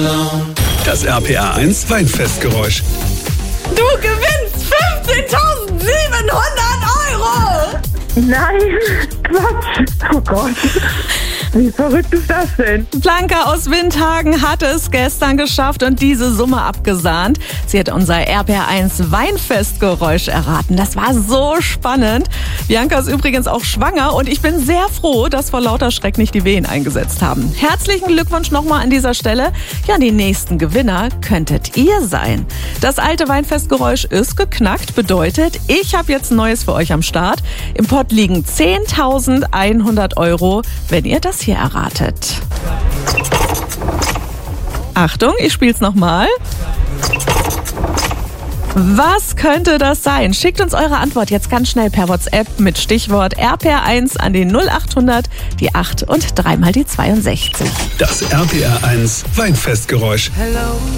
Das RPA 1 Weinfestgeräusch. Du gewinnst 15.700 Euro! Nein, Quatsch. Oh Gott. Wie verrückt ist das denn? Blanca aus Windhagen hatte es gestern geschafft und diese Summe abgesahnt. Sie hat unser RPR1 Weinfestgeräusch erraten. Das war so spannend. Bianca ist übrigens auch schwanger und ich bin sehr froh, dass vor lauter Schreck nicht die Wehen eingesetzt haben. Herzlichen Glückwunsch nochmal an dieser Stelle. Ja, die nächsten Gewinner könntet ihr sein. Das alte Weinfestgeräusch ist geknackt, bedeutet, ich habe jetzt Neues für euch am Start. Im Pott liegen 10.100 Euro, wenn ihr das hier erratet. Achtung, ich spiel's nochmal. Was könnte das sein? Schickt uns eure Antwort jetzt ganz schnell per WhatsApp mit Stichwort RPR1 an den 0800, die 8 und 3 mal die 62. Das RPA 1 Weinfestgeräusch.